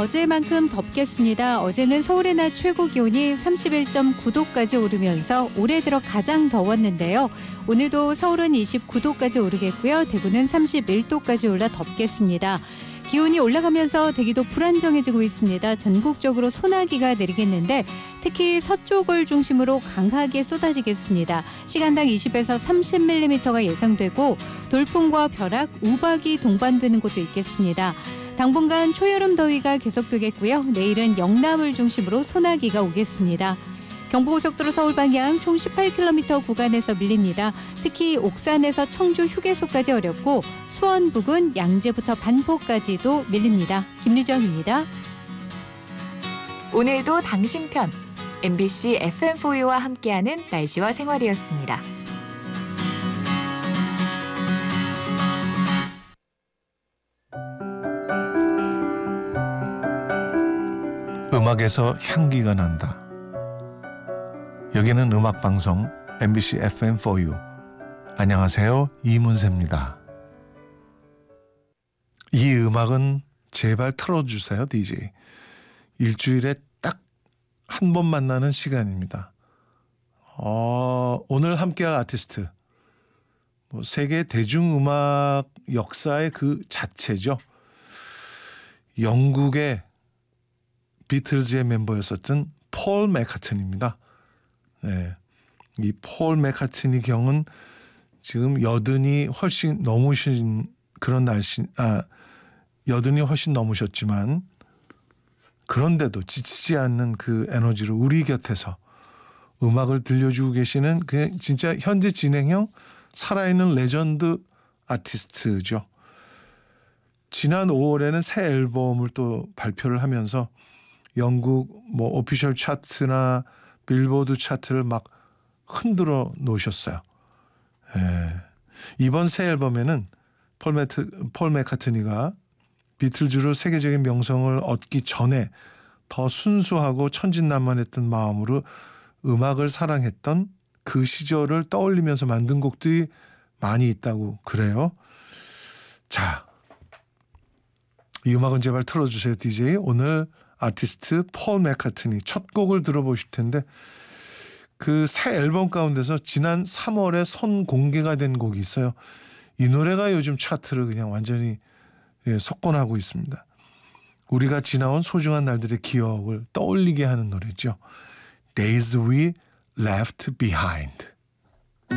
어제만큼 덥겠습니다. 어제는 서울의 낮 최고 기온이 31.9도까지 오르면서 올해 들어 가장 더웠는데요. 오늘도 서울은 29도까지 오르겠고요. 대구는 31도까지 올라 덥겠습니다. 기온이 올라가면서 대기도 불안정해지고 있습니다. 전국적으로 소나기가 내리겠는데 특히 서쪽을 중심으로 강하게 쏟아지겠습니다. 시간당 20에서 30mm가 예상되고 돌풍과 벼락, 우박이 동반되는 곳도 있겠습니다. 당분간 초여름 더위가 계속되겠고요. 내일은 영남을 중심으로 소나기가 오겠습니다. 경부고속도로 서울 방향 총 18km 구간에서 밀립니다. 특히 옥산에서 청주 휴게소까지 어렵고 수원 부근 양재부터 반포까지도 밀립니다. 김유정입니다. 오늘도 당신 편 MBC FM4U와 함께하는 날씨와 생활이었습니다. 음악에서 향기가 난다. 여기는 음악방송 MBC FM4U. 안녕하세요. 이문세입니다. 이 음악은 제발 틀어주세요, DJ. 일주일에 딱 한 번 만나는 시간입니다. 오늘 함께할 아티스트, 세계 대중음악 역사의 그 자체죠. 영국의 비틀즈의 member였었던 폴 맥카트니입니다. 네, 이 폴 맥카트니 경은 지금 여든이 훨씬 넘으신 그런 여든이 훨씬 넘으셨지만 그런데도 지치지 않는 그 에너지로 우리 곁에서 음악을 들려주고 계시는 그냥 진짜 현재 진행형 살아있는 레전드 아티스트죠. 지난 5월에는 새 앨범을 또 발표를 하면서 영국 오피셜 차트나 빌보드 차트를 막 흔들어 놓으셨어요. 이번 새 앨범에는 폴 맥카트니가 비틀즈로 세계적인 명성을 얻기 전에 더 순수하고 천진난만했던 마음으로 음악을 사랑했던 그 시절을 떠올리면서 만든 곡들이 많이 있다고 그래요. 자, 이 음악은 제발 틀어주세요, DJ. 오늘 아티스트 폴 맥카트니 첫 곡을 들어보실 텐데 그 새 앨범 가운데서 지난 3월에 선공개가 된 곡이 있어요. 이 노래가 요즘 차트를 그냥 완전히 석권하고 있습니다. 우리가 지나온 소중한 날들의 기억을 떠올리게 하는 노래죠. Days We Left Behind.